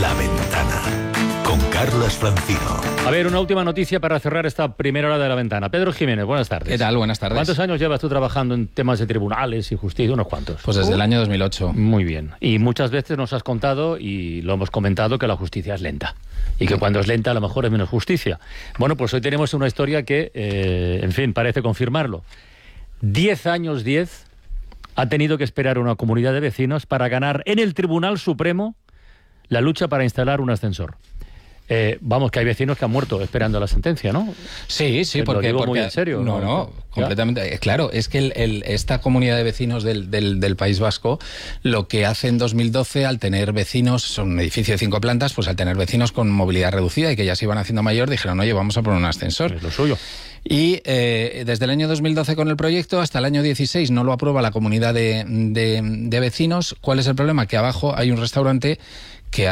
La Ventana, con Carlos Francino. A ver, una última noticia para cerrar esta primera hora de La Ventana. Pedro Jiménez, buenas tardes. ¿Qué tal? Buenas tardes. ¿Cuántos años llevas tú trabajando en temas de tribunales y justicia? Unos cuantos. Pues desde el año 2008. Muy bien. Y muchas veces nos has contado, y lo hemos comentado, que la justicia es lenta. Y que cuando es lenta a lo mejor es menos justicia. Bueno, pues hoy tenemos una historia que, en fin, parece confirmarlo. 10 años ha tenido que esperar una comunidad de vecinos para ganar en el Tribunal Supremo la lucha para instalar un ascensor. Vamos, que hay vecinos que han muerto esperando la sentencia, ¿no? Sí, porque... Lo digo muy porque en serio. No, completamente. Claro, es que esta comunidad de vecinos del País Vasco, lo que hace en 2012, al tener vecinos, son un edificio de 5 plantas, pues al tener vecinos con movilidad reducida y que ya se iban haciendo mayor, dijeron, oye, vamos a poner un ascensor. Es lo suyo. Y desde el año 2012 con el proyecto hasta el año 16 no lo aprueba la comunidad de vecinos. ¿Cuál es el problema? Que abajo hay un restaurante que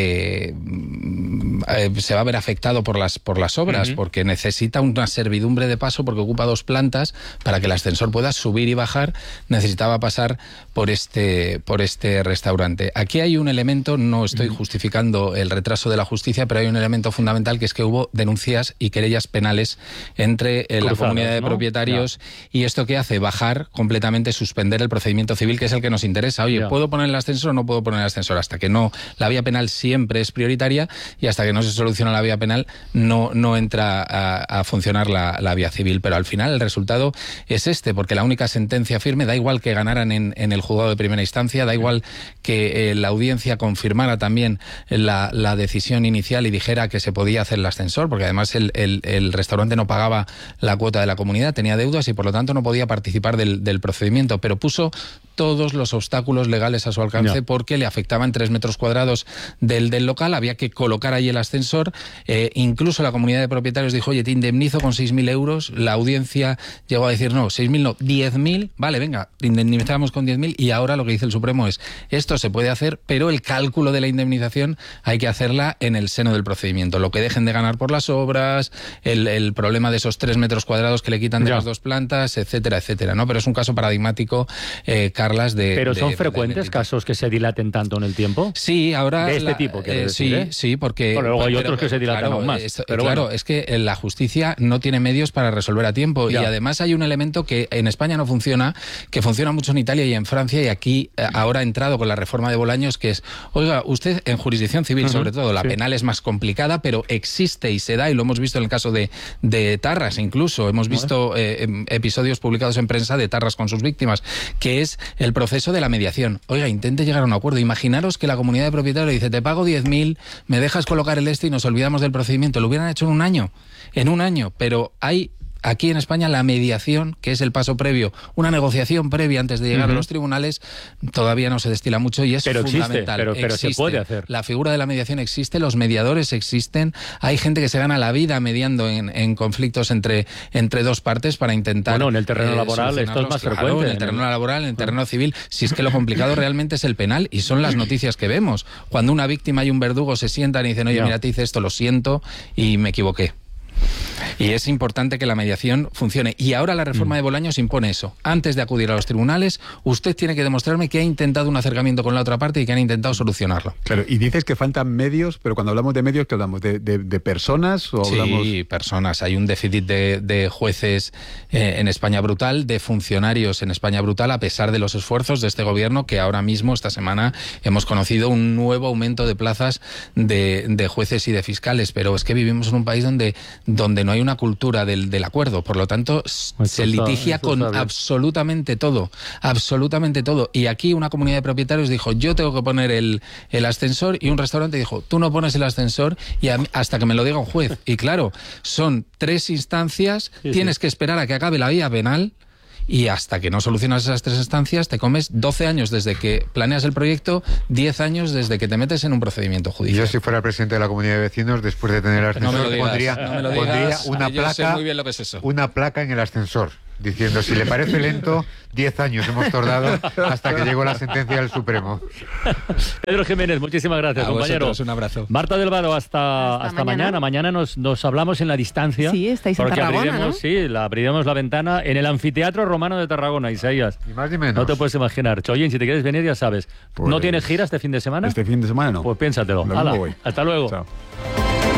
se va a ver afectado por las obras, porque necesita una servidumbre de paso, porque ocupa 2 plantas. Para que el ascensor pueda subir y bajar, necesitaba pasar por este restaurante. Aquí hay un elemento, no estoy justificando el retraso de la justicia, pero hay un elemento fundamental, que es que hubo denuncias y querellas penales entre la comunidad de propietarios, y esto que hace bajar completamente, suspender el procedimiento civil, que es el que nos interesa. Oye, ¿puedo poner el ascensor o no puedo poner el ascensor? Hasta que no, la vía penal siempre es prioritaria, y hasta que no se soluciona la vía penal no entra a funcionar la vía civil. Pero al final el resultado es porque la única sentencia firme, da igual que ganaran en el juzgado de primera instancia, da igual que la audiencia confirmara también la decisión inicial y dijera que se podía hacer el ascensor, porque además el restaurante no pagaba la cuota de la comunidad, tenía deudas y por lo tanto no podía participar del procedimiento, pero puso todos los obstáculos legales a su alcance, porque le afectaban 3 metros cuadrados del local, había que colocar ahí el ascensor, incluso la comunidad de propietarios dijo, oye, te indemnizo con 6.000 euros, la audiencia llegó a decir, no, 6.000 no, 10.000, vale, venga, te indemnizamos con 10.000, y ahora lo que dice el Supremo es, esto se puede hacer, pero el cálculo de la indemnización hay que hacerla en el seno del procedimiento, lo que dejen de ganar por las obras, el problema de esos 3 metros cuadrados que le quitan de las 2 plantas, etcétera, etcétera, ¿no? Pero es un caso paradigmático, Carlas, ¿Pero son frecuentes casos que se dilaten tanto en el tiempo? Sí, ahora... De este tipo, quiero decir, sí, porque... Bueno, luego hay otros que se dilatan aún más. Es que la justicia no tiene medios para resolver a tiempo. Y además hay un elemento que en España no funciona, que funciona mucho en Italia y en Francia, y aquí ahora ha entrado con la reforma de Bolaños, que es, oiga, usted en jurisdicción civil, sobre todo, la penal es más complicada, pero existe y se da, y lo hemos visto en el caso de Tarras, incluso. Hemos visto episodios publicados en prensa de Tarras con sus víctimas, que es el proceso de la mediación. Oiga, intente llegar a un acuerdo. Imaginaros que la comunidad de propietarios dice, te pago 10.000, me dejas colocar el y nos olvidamos del procedimiento. Lo hubieran hecho en un año, pero hay aquí en España la mediación, que es el paso previo, una negociación previa antes de llegar a los tribunales, todavía no se destila mucho y es fundamental. Pero se puede hacer. La figura de la mediación existe, los mediadores existen, hay gente que se gana la vida mediando en conflictos entre 2 partes para intentar... Bueno, en el terreno laboral esto es más frecuente. En el terreno laboral, en el terreno civil, si es que lo complicado realmente es el penal, y son las noticias que vemos. Cuando una víctima y un verdugo se sientan y dicen, oye, mira, te hice esto, lo siento y me equivoqué. Y es importante que la mediación funcione. Y ahora la reforma de Bolaños impone eso. Antes de acudir a los tribunales, usted tiene que demostrarme que ha intentado un acercamiento con la otra parte y que han intentado solucionarlo. Claro, y dices que faltan medios, pero cuando hablamos de medios, ¿qué hablamos? ¿De personas? ¿O hablamos... Sí, personas. Hay un déficit de jueces en España brutal, de funcionarios en España brutal, a pesar de los esfuerzos de este gobierno, que ahora mismo, esta semana, hemos conocido un nuevo aumento de plazas de jueces y de fiscales. Pero es que vivimos en un país donde no hay una cultura del acuerdo, por lo tanto se litigia con absolutamente todo. Y aquí una comunidad de propietarios dijo, yo tengo que poner el ascensor, y un restaurante dijo, tú no pones el ascensor y hasta que me lo diga un juez. Y claro, son 3 instancias, tienes que esperar a que acabe la vía penal, y hasta que no solucionas esas 3 instancias te comes 12 años desde que planeas el proyecto, 10 años desde que te metes en un procedimiento judicial. Yo, si fuera presidente de la comunidad de vecinos, después de tener el ascensor, pondría una placa, muy bien lo que es eso. Una placa en el ascensor. diciendo, si le parece lento, 10 años hemos tardado hasta que llegó la sentencia del Supremo. Pedro Jiménez, muchísimas gracias, A compañero. vosotros, un abrazo. Marta del Varo, hasta mañana. Mañana nos hablamos en la distancia. Sí, estáis en porque Tarragona, abriremos, ¿no? Sí, abriremos la ventana en el Anfiteatro Romano de Tarragona, Isaías. Ni más ni menos. No te puedes imaginar. Chollín, si te quieres venir, ya sabes. Pues, ¿No tienes gira este fin de semana? Este fin de semana no. Pues piénsatelo. Lo mismo Hala, voy. hasta luego. Chao.